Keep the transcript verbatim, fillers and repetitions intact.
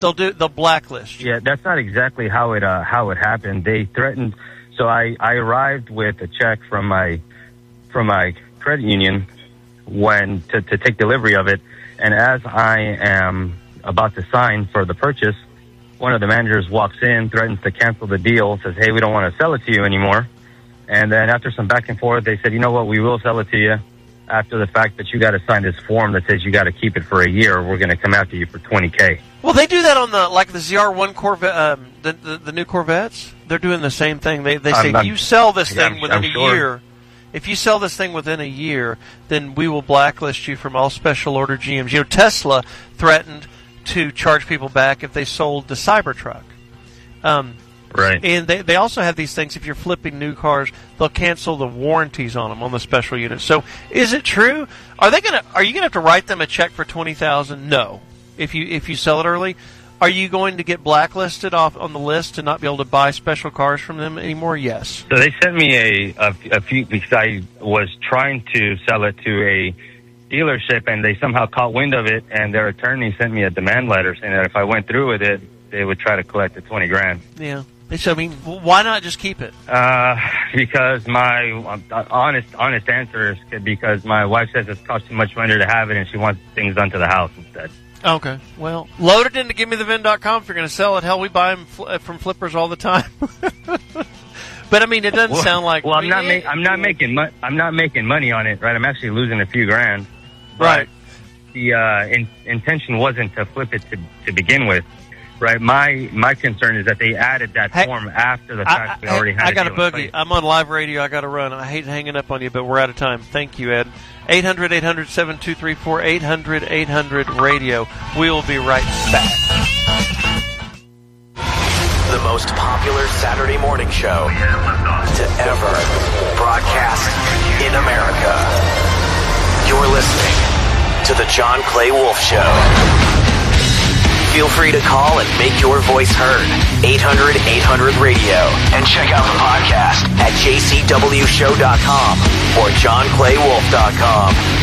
They'll do. They'll blacklist you. Yeah, that's not exactly how it uh, how it happened. They threatened. So I, I arrived with a check from my from my credit union when to, to take delivery of it, and as I am about to sign for the purchase, one of the managers walks in, threatens to cancel the deal, says, "Hey, we don't want to sell it to you anymore." And then after some back and forth, they said, "You know what? We will sell it to you after the fact, but you got to sign this form that says you got to keep it for a year. We're going to come after you for twenty K." Well, they do that on the like the Z R one Corvette, um, the, the the new Corvettes. They're doing the same thing. They they say I'm, if you sell this yeah, thing I'm, within I'm a sure. year, if you sell this thing within a year, then we will blacklist you from all special order G Ms. You know, Tesla threatened to charge people back if they sold the Cybertruck. Um, right. And they they also have these things. If you're flipping new cars, they'll cancel the warranties on them on the special units. So, is it true? Are they gonna? Are you gonna have to write them a check for twenty thousand? No. If you if you sell it early. Are you going to get blacklisted off on the list and not be able to buy special cars from them anymore? Yes. So they sent me a, a, a few, because I was trying to sell it to a dealership, and they somehow caught wind of it, and their attorney sent me a demand letter saying that if I went through with it, they would try to collect the twenty grand. Yeah. So, I mean, why not just keep it? Uh, because my uh, honest honest answer is because my wife says it's cost too much money to have it, and she wants things done to the house instead. Okay. Well, load it into give me the vin dot com if you're going to sell it. Hell, we buy them fl- from flippers all the time. But I mean, it doesn't well, sound like. Well, I'm not. Ma- ma- I'm not making. Mo- I'm not making money on it, right? I'm actually losing a few grand. Right. The uh, in- intention wasn't to flip it to to begin with, right? My my concern is that they added that hey, form after the fact. I, we already I, had. I got a deal in boogie. place. I'm on live radio. I got to run. I hate hanging up on you, but we're out of time. Thank you, Ed. eight hundred, eight hundred, seven two three four, eight hundred, eight hundred radio. We will be right back. The most popular Saturday morning show to ever broadcast in America. You're listening to The John Clay Wolfe Show. Feel free to call and make your voice heard. eight hundred, eight hundred radio. And check out the podcast at j c w show dot com or john clay wolfe dot com.